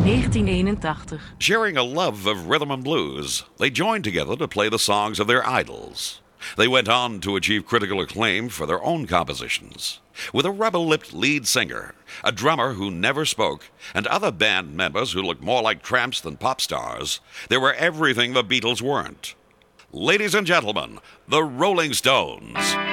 1981. Sharing a love of rhythm and blues, they joined together to play the songs of their idols. They went on to achieve critical acclaim for their own compositions. With a rubber-lipped lead singer, a drummer who never spoke, and other band members who looked more like tramps than pop stars, they were everything the Beatles weren't. Ladies and gentlemen, the Rolling Stones.